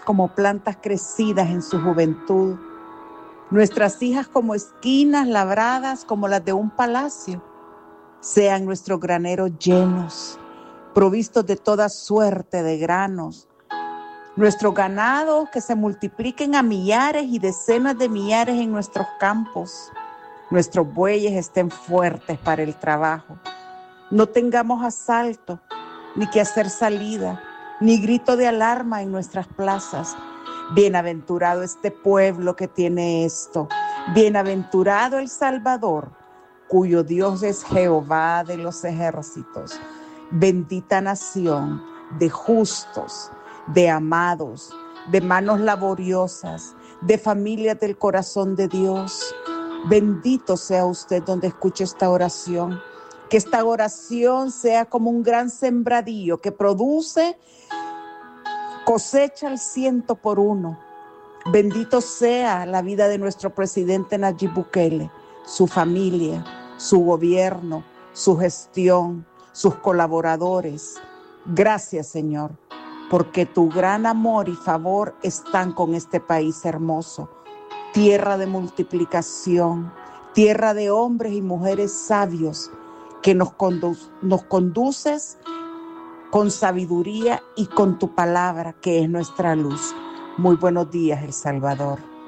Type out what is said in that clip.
como plantas crecidas en su juventud, nuestras hijas como esquinas labradas como las de un palacio. Sean nuestros graneros llenos, provistos de toda suerte de granos. Nuestros ganados que se multipliquen a millares y decenas de millares en nuestros campos. Nuestros bueyes estén fuertes para el trabajo. No tengamos asalto, ni que hacer salida, ni grito de alarma en nuestras plazas. Bienaventurado este pueblo que tiene esto. Bienaventurado el Salvador, cuyo Dios es Jehová de los ejércitos. Bendita nación de justos, de amados, de manos laboriosas, de familias del corazón de Dios. Bendito sea usted donde escuche esta oración. Que esta oración sea como un gran sembradío que produce cosecha al 100%. Bendito sea la vida de nuestro presidente Nayib Bukele, su familia, su gobierno, su gestión, sus colaboradores. Gracias, Señor, porque tu gran amor y favor están con este país hermoso. Tierra de multiplicación, tierra de hombres y mujeres sabios que nos conduces con sabiduría y con tu palabra, que es nuestra luz. Muy buenos días, El Salvador.